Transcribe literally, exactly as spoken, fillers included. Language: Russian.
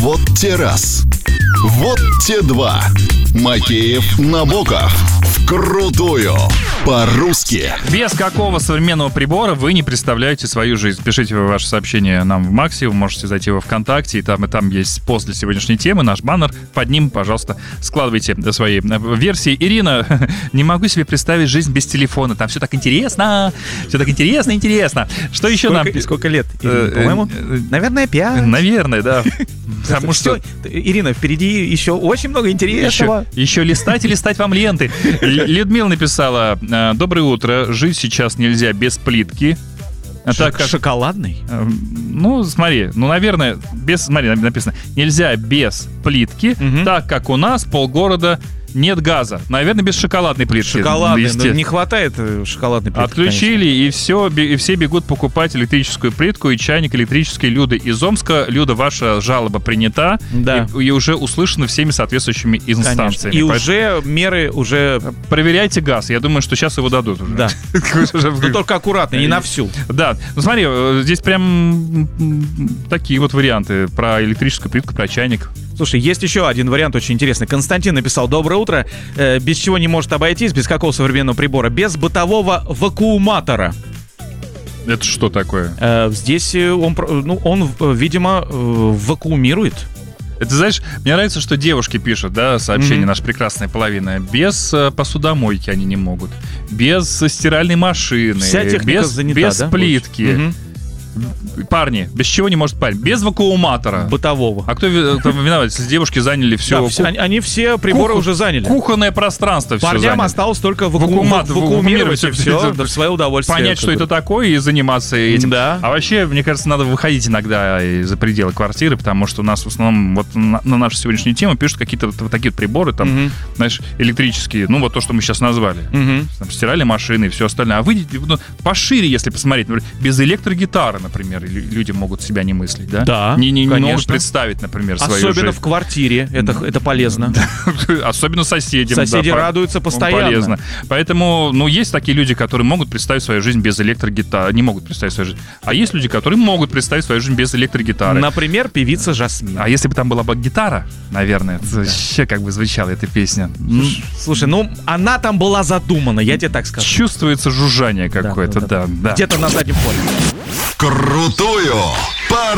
Вот те раз. Вот те два. Макеев, Набоков. Вкрутую. По-русски. Без какого современного прибора вы не представляете свою жизнь. Пишите вы ваше сообщение нам в Максе, вы можете зайти во ВКонтакте, и там, и там есть пост для сегодняшней темы, наш баннер. Под ним, пожалуйста, складывайте свои версии. Ирина, не могу себе представить жизнь без телефона. Там все так интересно, все так интересно, интересно. Что еще сколько, нам... Сколько лет, Ирина, по-моему? Наверное, пять. Наверное, да. Потому что... Ирина, впереди еще очень много интересного. Еще, еще листать и листать вам ленты. Людмила написала: доброе утро, жить сейчас нельзя без плитки. Так как... Шоколадный? Ну, смотри, ну, наверное, без... Смотри, написано: нельзя без плитки, угу. так как у нас полгорода нет газа. Наверное, без шоколадной плитки. Шоколадной, ну, не хватает шоколадной плитки. Отключили, конечно. и все, и все бегут покупать электрическую плитку и чайник электрический. Люда из Омска. Люда, ваша жалоба принята, да. и, и уже услышана всеми соответствующими инстанциями. Конечно. И Поэтому... уже меры уже... Проверяйте газ. Я думаю, что сейчас его дадут уже. Да. Но только аккуратно, не на всю. Да. Ну, смотри, здесь прям такие вот варианты про электрическую плитку, про чайник. Слушай, есть еще один вариант очень интересный. Константин написал: доброе утро. Э, без чего не может обойтись, без какого современного прибора? Без бытового вакууматора. Это что такое? Э, здесь он, ну, он, видимо, вакуумирует. Это, знаешь, мне нравится, что девушки пишут, да, сообщение, mm-hmm. наша прекрасная половина. Без э, посудомойки они не могут. Без стиральной машины. Вся техника без, занята, без да? плитки. Mm-hmm. Парни, без чего не может парень? Без вакууматора. Бытового. А кто, кто виноват, если девушки заняли все? Да, все они, они все приборы Кух... уже заняли. Кухонное пространство. Парням осталось только вакуумат, вакуумировать все, все в свое удовольствие. Понять, что это такое, и заниматься этим. Да. А вообще, мне кажется, надо выходить иногда за пределы квартиры, потому что у нас в основном вот на, на нашу сегодняшнюю тему пишут какие-то вот такие вот приборы, там, угу. знаешь, электрические, ну вот то, что мы сейчас назвали. Угу. Там, стирали машины и все остальное. А вы ну, пошире, если посмотреть, например, без электрогитары, например, люди могут себя не мыслить, да? Да, не, не, конечно. Не могут представить, например, свою Особенно жизнь. Особенно в квартире, это, это полезно. Особенно соседям. Соседи да, радуются постоянно. Полезно. Поэтому, ну, есть такие люди, которые могут представить свою жизнь без электрогитары, не могут представить свою жизнь. А есть люди, которые могут представить свою жизнь без электрогитары. Например, певица Жасмин. А если бы там была бы гитара, наверное, да. вообще как бы звучала эта песня. Слушай, ну, она там была задумана, я тебе так скажу. Чувствуется жужжание какое-то, да, да, да. Где-то на заднем фоне. Крутую.